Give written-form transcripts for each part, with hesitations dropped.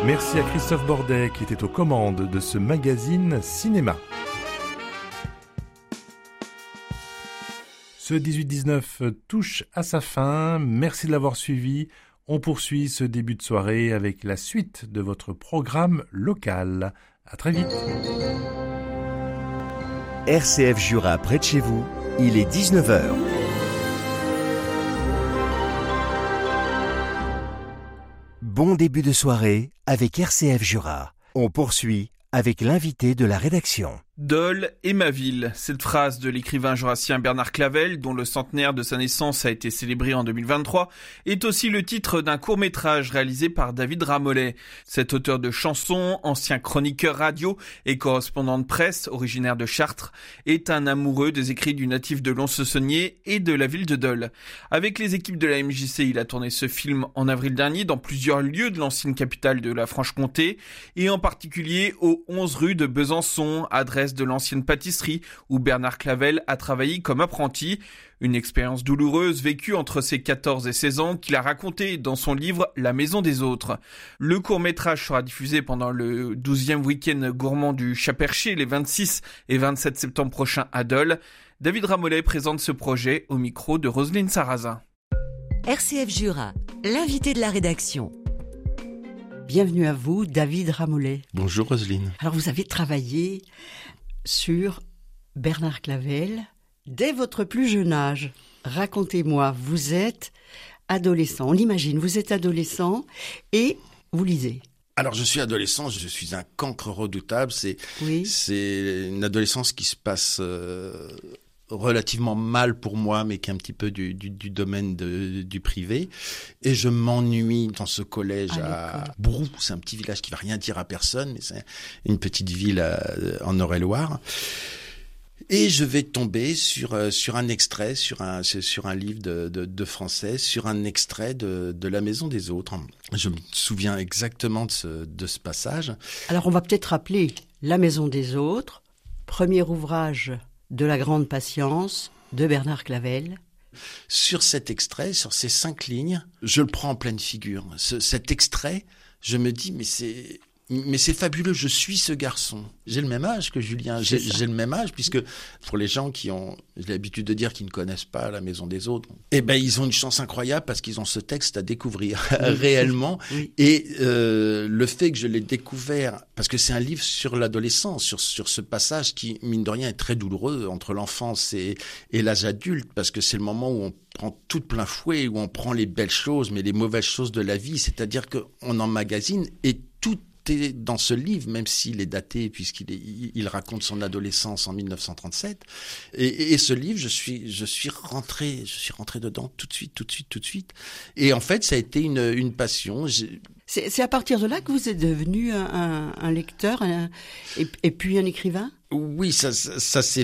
Merci à Christophe Bordet qui était aux commandes de ce magazine cinéma. Ce 18-19 touche à sa fin. Merci de l'avoir suivi. On poursuit ce début de soirée avec la suite de votre programme local. À très vite. RCF Jura près de chez vous, il est 19h. Bon début de soirée avec RCF Jura. On poursuit avec l'invité de la rédaction. Dole est ma ville. Cette phrase de l'écrivain jurassien Bernard Clavel, dont le centenaire de sa naissance a été célébré en 2023, est aussi le titre d'un court-métrage réalisé par David Ramollet. Cet auteur de chansons, ancien chroniqueur radio et correspondant de presse, originaire de Chartres, est un amoureux des écrits du natif de Lons-le-Saunier et de la ville de Dole. Avec les équipes de la MJC, il a tourné ce film en avril dernier dans plusieurs lieux de l'ancienne capitale de la Franche-Comté et en particulier aux 11 rue de Besançon, adresse de l'ancienne pâtisserie où Bernard Clavel a travaillé comme apprenti. Une expérience douloureuse vécue entre ses 14 et 16 ans qu'il a racontée dans son livre La maison des autres. Le court-métrage sera diffusé pendant le 12e week-end gourmand du Chat-Perché les 26 et 27 septembre prochains à Dole. David Ramollet présente ce projet au micro de Roselyne Sarrazin. RCF Jura, l'invité de la rédaction. Bienvenue à vous, David Ramollet. Bonjour Roselyne. Alors vous avez travaillé sur Bernard Clavel dès votre plus jeune âge. Racontez-moi, vous êtes adolescent, on l'imagine, vous êtes adolescent et vous lisez. Alors je suis adolescent, je suis un cancre redoutable, c'est une adolescence qui se passe relativement mal pour moi, mais qui est un petit peu du domaine du privé. Et je m'ennuie dans ce collège à Brou. C'est un petit village qui va rien dire à personne, mais c'est une petite ville en Eure-et-Loire. Et je vais tomber sur un extrait, sur un livre de français, sur un extrait de La maison des autres. Je me souviens exactement de ce passage. Alors on va peut-être rappeler La maison des autres, premier ouvrage de la grande patience de Bernard Clavel. Sur cet extrait, sur ces 5 lignes, je le prends en pleine figure. Cet extrait, je me dis, mais c'est fabuleux, je suis ce garçon. J'ai le même âge que Julien, j'ai le même âge, puisque pour les gens qui ont l'habitude de dire qu'ils ne connaissent pas La maison des autres, eh ben ils ont une chance incroyable parce qu'ils ont ce texte à découvrir réellement. Oui. Et le fait que je l'ai découvert, parce que c'est un livre sur l'adolescence, sur ce passage qui, mine de rien, est très douloureux entre l'enfance et l'âge adulte, parce que c'est le moment où on prend tout de plein fouet, où on prend les belles choses, mais les mauvaises choses de la vie, c'est-à-dire qu'on emmagasine et tout est dans ce livre, même s'il est daté, puisqu'il raconte son adolescence en 1937. Et ce livre, je suis rentré dedans tout de suite. Et en fait, ça a été une passion. C'est à partir de là que vous êtes devenu un lecteur et puis un écrivain ? Oui, ça s'est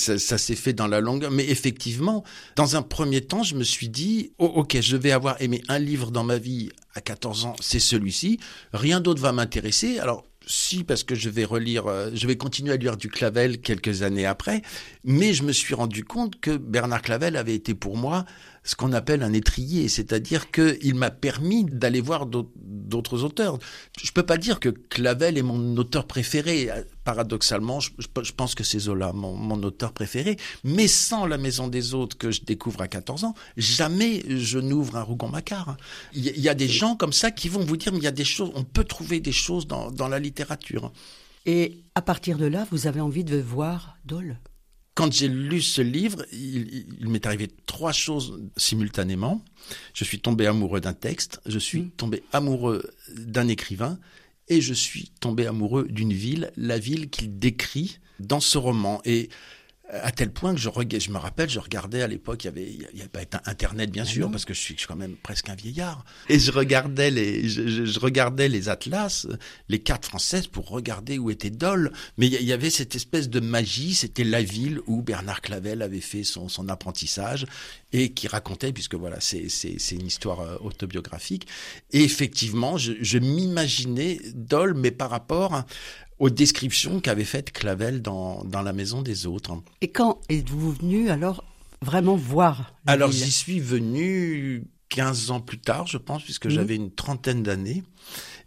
fait dans la longueur. Mais effectivement, dans un premier temps, je me suis dit, ok, je vais avoir aimé un livre dans ma vie à 14 ans, c'est celui-ci. Rien d'autre va m'intéresser. Alors, si, parce que je vais continuer à lire du Clavel quelques années après. Mais je me suis rendu compte que Bernard Clavel avait été pour moi ce qu'on appelle un étrier, c'est-à-dire qu'il m'a permis d'aller voir d'autres auteurs. Je peux pas dire que Clavel est mon auteur préféré. Paradoxalement, je pense que c'est Zola, mon auteur préféré. Mais sans La maison des autres que je découvre à 14 ans, jamais je n'ouvre un Rougon-Macquart. Il y a des gens comme ça qui vont vous dire, mais il y a des choses, on peut trouver des choses dans la littérature. Et à partir de là, vous avez envie de voir Dole ? Quand j'ai lu ce livre, il m'est arrivé 3 choses simultanément. Je suis tombé amoureux d'un texte, je suis tombé amoureux d'un écrivain et je suis tombé amoureux d'une ville, la ville qu'il décrit dans ce roman. Et à tel point que je me rappelle, je regardais à l'époque, il y avait pas Internet bien sûr, parce que je suis quand même presque un vieillard. Et je regardais les atlas, les cartes françaises pour regarder où était Dole. Mais il y avait cette espèce de magie, c'était la ville où Bernard Clavel avait fait son apprentissage et qui racontait, puisque voilà, c'est une histoire autobiographique. Et effectivement, je m'imaginais Dole, mais par rapport aux descriptions qu'avait faites Clavel dans La maison des autres. Et quand êtes-vous venu alors vraiment voir Alors ville ? J'y suis venu 15 ans plus tard, je pense, puisque j'avais une trentaine d'années.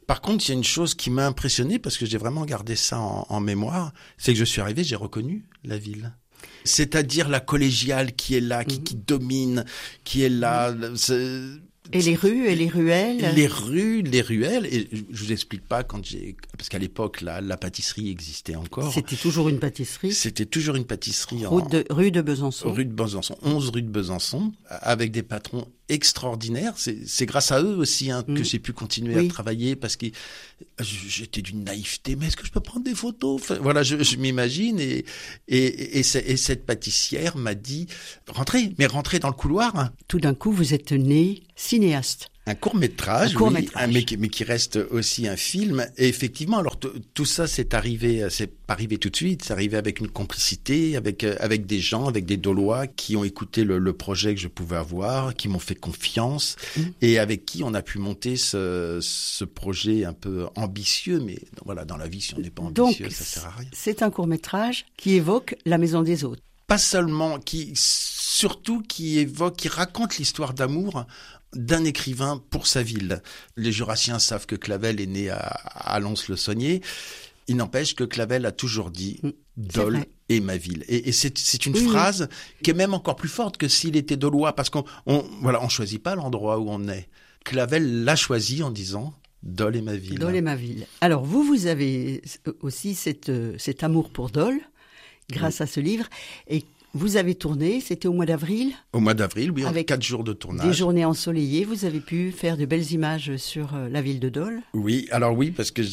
Par contre, il y a une chose qui m'a impressionné, parce que j'ai vraiment gardé ça en mémoire, c'est que je suis arrivé, j'ai reconnu la ville. C'est-à-dire la collégiale qui est là, qui domine, qui est là. Et les rues et les ruelles. Les rues, les ruelles. Et je vous explique pas parce qu'à l'époque, la pâtisserie existait encore. C'était toujours une pâtisserie. C'était toujours une pâtisserie. Rue de Besançon. Rue de Besançon, 11 rue de Besançon, avec des patrons extraordinaires. C'est grâce à eux aussi que j'ai pu continuer à travailler, parce que j'étais d'une naïveté. Mais est-ce que je peux prendre des photos? Enfin, voilà, je m'imagine. Et cette pâtissière m'a dit, rentrez dans le couloir. Tout d'un coup, vous êtes né cinéaste. Un court-métrage, mais qui reste aussi un film. Et effectivement, alors tout ça c'est pas arrivé tout de suite, c'est arrivé avec une complicité, avec des gens, avec des Dolois qui ont écouté le projet que je pouvais avoir, qui m'ont fait confiance et avec qui on a pu monter ce projet un peu ambitieux, mais voilà, dans la vie, si on n'est pas ambitieux, ça sert à rien. C'est un court-métrage qui évoque la maison des autres. Pas seulement, surtout qui raconte l'histoire d'amour d'un écrivain pour sa ville. Les Jurassiens savent que Clavel est né à Lons-le-Saunier. Il n'empêche que Clavel a toujours dit « Dole est ma ville ». Et c'est une phrase qui est même encore plus forte que s'il était dolois, parce qu'on choisit pas l'endroit où on est. Clavel l'a choisi en disant « Dole est ma ville ». Dole est ma ville. Alors vous avez aussi cet amour pour Dole, grâce à ce livre, et vous avez tourné, c'était au mois d'avril? Au mois d'avril, oui, avec 4 jours de tournage. Des journées ensoleillées, vous avez pu faire de belles images sur la ville de Dole? Oui, parce que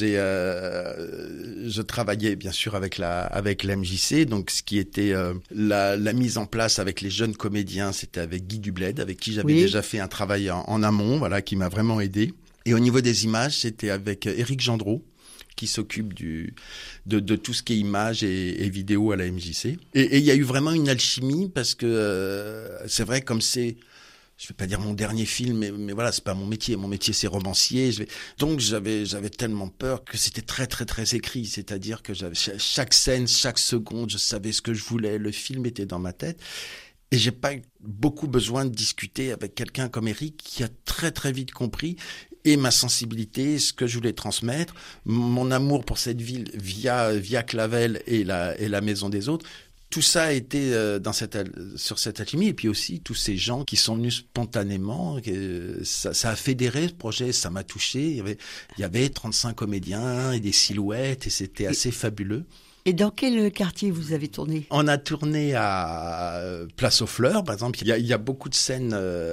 je travaillais bien sûr avec la MJC, donc ce qui était la mise en place avec les jeunes comédiens, c'était avec Guy Dubled, avec qui j'avais déjà fait un travail en amont, voilà, qui m'a vraiment aidé. Et au niveau des images, c'était avec Éric Gendreau, qui s'occupe de tout ce qui est images et vidéos à la MJC. Et il y a eu vraiment une alchimie, parce que c'est vrai, comme c'est, je vais pas dire mon dernier film, mais voilà, c'est pas mon métier. Mon métier, c'est romancier. Donc j'avais tellement peur que c'était très très très écrit. C'est-à-dire que j'avais chaque scène, chaque seconde, je savais ce que je voulais. Le film était dans ma tête. Et j'ai pas eu beaucoup besoin de discuter avec quelqu'un comme Éric, qui a très très vite compris, et ma sensibilité, ce que je voulais transmettre, mon amour pour cette ville via Clavel et la maison des autres. Tout ça a été sur cette alchimie, et puis aussi tous ces gens qui sont venus spontanément. Ça a fédéré ce projet, ça m'a touché. Il y avait 35 comédiens et des silhouettes, et c'était assez fabuleux. Et dans quel quartier vous avez tourné? On a tourné à Place aux Fleurs, par exemple. Il y a beaucoup de scènes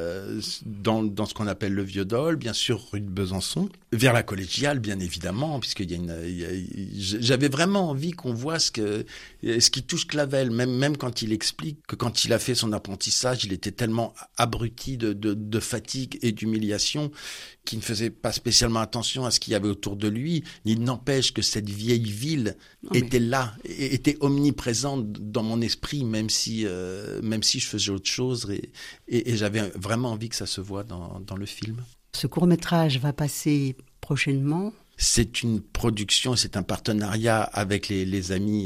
dans ce qu'on appelle le Vieux-Dole, bien sûr rue de Besançon, vers la collégiale, bien évidemment, puisque j'avais vraiment envie qu'on voit ce qui touche Clavel, même quand il explique que quand il a fait son apprentissage, il était tellement abruti de fatigue et d'humiliation qu'il ne faisait pas spécialement attention à ce qu'il y avait autour de lui. Il n'empêche que cette vieille ville était là, était omniprésente dans mon esprit, même si je faisais autre chose, et j'avais vraiment envie que ça se voit dans le film. Ce court-métrage va passer prochainement? C'est une production, c'est un partenariat avec les amis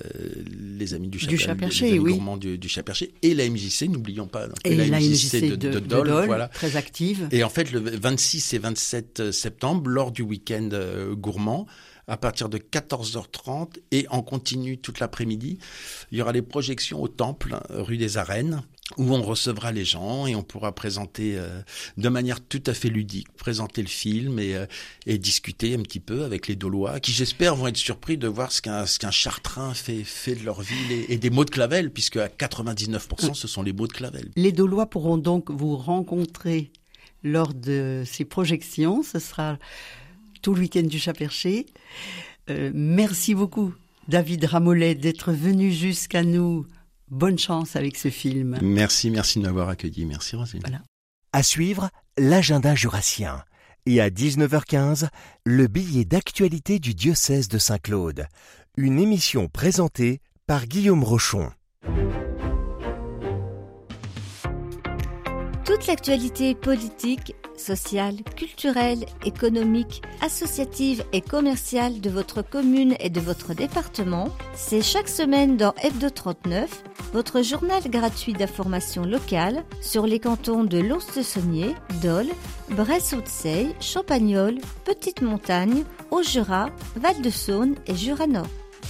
du Chat-Perché, les gourmands du Chat-Perché, et la MJC, n'oublions pas. Et la MJC de Dole, voilà. Très active. Et en fait, le 26 et 27 septembre, lors du week-end gourmand, à partir de 14h30 et en continu toute l'après-midi, il y aura les projections au Temple, rue des Arènes, où on recevra les gens et on pourra présenter de manière tout à fait ludique, présenter le film et discuter un petit peu avec les Dolois, qui j'espère vont être surpris de voir ce qu'un Chartrain fait de leur ville et des mots de Clavel, puisque à 99% ce sont les mots de Clavel. Les Dolois pourront donc vous rencontrer lors de ces projections, ce sera tout le week-end du Chat-Perché. Merci beaucoup, David Ramollet, d'être venu jusqu'à nous. Bonne chance avec ce film. Merci de m'avoir accueilli. Merci, Roselyne. Voilà. À suivre, l'agenda jurassien. Et à 19h15, le billet d'actualité du diocèse de Saint-Claude. Une émission présentée par Guillaume Rochon. Toute l'actualité politique sociale, culturelle, économique, associative et commerciale de votre commune et de votre département, c'est chaque semaine dans Hebdo 39, votre journal gratuit d'information locale sur les cantons de Lons-le-Saunier, Dole, Bresse-Haute-Seille, Champagnole, Petite-Montagne, Haut-Jura, Val-de-Saône et Jura-Nord.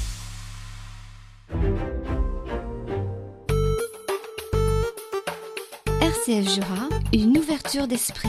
RCF Jura, une ouverture d'esprit.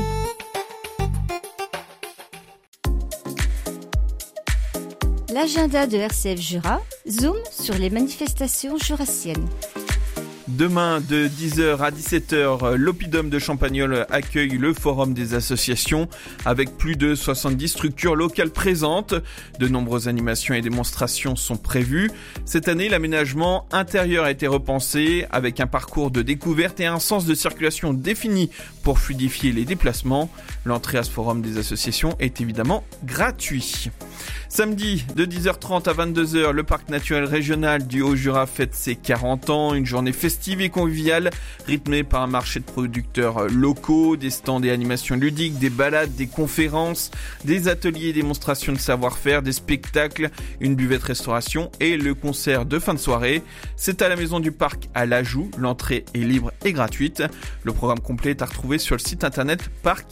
L'agenda de RCF Jura zoom sur les manifestations jurassiennes. Demain, de 10h à 17h, l'Oppidum de Champagnole accueille le Forum des associations avec plus de 70 structures locales présentes. De nombreuses animations et démonstrations sont prévues. Cette année, l'aménagement intérieur a été repensé avec un parcours de découverte et un sens de circulation défini pour fluidifier les déplacements. L'entrée à ce Forum des associations est évidemment gratuite. Samedi, de 10h30 à 22h, le Parc naturel régional du Haut-Jura fête ses 40 ans, une journée festive et conviviale, rythmée par un marché de producteurs locaux, des stands et animations ludiques, des balades, des conférences, des ateliers et démonstrations de savoir-faire, des spectacles, une buvette restauration et le concert de fin de soirée. C'est à la Maison du Parc à l'Ajoux, l'entrée est libre et gratuite. Le programme complet est à retrouver sur le site internet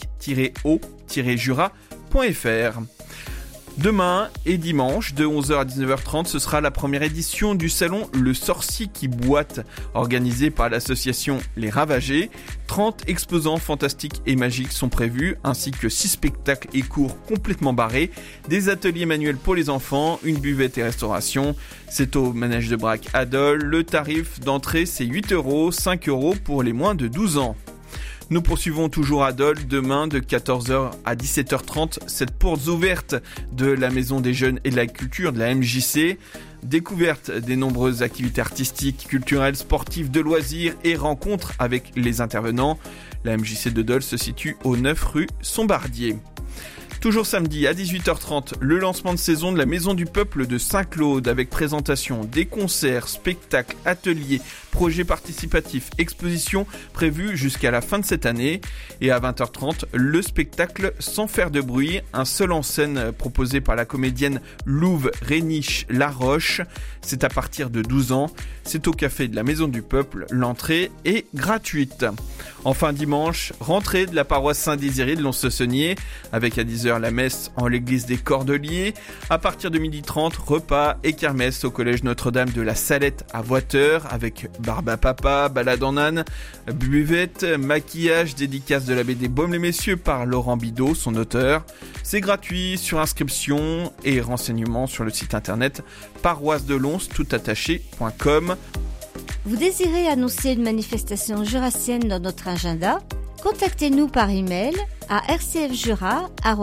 parc-o-jura.fr. Demain et dimanche, de 11h à 19h30, ce sera la première édition du salon Le Sorcier qui boite, organisé par l'association Les Ravagés. 30 exposants fantastiques et magiques sont prévus, ainsi que 6 spectacles et cours complètement barrés, des ateliers manuels pour les enfants, une buvette et restauration. C'est au Manège de Brac à Dole. Le tarif d'entrée, c'est 8 €, 5 € pour les moins de 12 ans. Nous poursuivons toujours à Dole, demain de 14h à 17h30, cette porte ouverte de la Maison des Jeunes et de la Culture de la MJC. Découverte des nombreuses activités artistiques, culturelles, sportives, de loisirs et rencontres avec les intervenants. La MJC de Dole se situe au 9 rue Sombardier. Toujours samedi à 18h30, le lancement de saison de la Maison du Peuple de Saint-Claude avec présentation des concerts, spectacles, ateliers, projets participatifs, expositions prévues jusqu'à la fin de cette année. Et à 20h30, le spectacle Sans faire de bruit, un seul en scène proposé par la comédienne Louve Réniche Laroche. C'est à partir de 12 ans. C'est au café de la Maison du Peuple. L'entrée est gratuite. Enfin dimanche, rentrée de la paroisse Saint-Désiré de Lons-le-Saunier avec à 10h la messe en l'église des Cordeliers. À partir de 12h30, repas et kermesse au collège Notre-Dame de la Salette à Voiteur avec barbe à papa, balade en âne, buvette, maquillage, dédicace de l'abbé des Baumes-les-Messieurs par Laurent Bidot, son auteur. C'est gratuit sur inscription et renseignements sur le site internet paroissedelons.com. Vous désirez annoncer une manifestation jurassienne dans notre agenda ? Contactez-nous par email à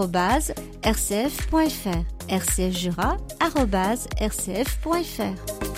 rcfjura@rcf.fr. rcfjura@rcf.fr.